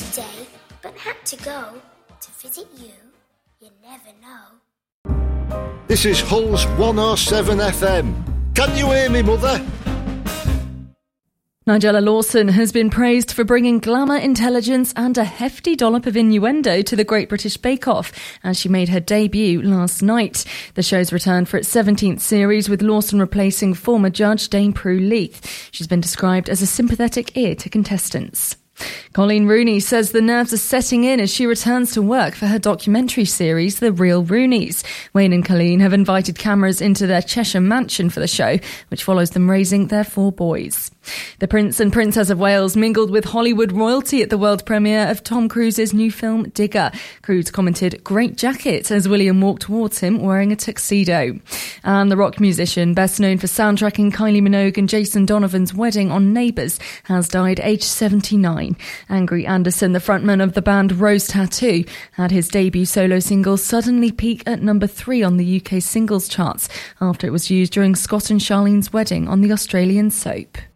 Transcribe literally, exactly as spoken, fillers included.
today, but had to go to visit you. You never know. This is Hull's one oh seven F M. Can you hear me, mother? Nigella Lawson has been praised for bringing glamour, intelligence and a hefty dollop of innuendo to the Great British Bake Off as she made her debut last night. The show's returned for its seventeenth series, with Lawson replacing former judge Dame Prue Leith. She's been described as a sympathetic ear to contestants. Colleen Rooney says the nerves are setting in as she returns to work for her documentary series, The Real Rooneys. Wayne and Colleen have invited cameras into their Cheshire mansion for the show, which follows them raising their four boys. The Prince and Princess of Wales mingled with Hollywood royalty at the world premiere of Tom Cruise's new film Digger. Cruise commented, "Great jacket," as William walked towards him wearing a tuxedo. And the rock musician, best known for soundtracking Kylie Minogue and Jason Donovan's wedding on Neighbours, has died aged seventy-nine. Angry Anderson, the frontman of the band Rose Tattoo, had his debut solo single suddenly peak at number three on the U K singles charts after it was used during Scott and Charlene's wedding on the Australian soap.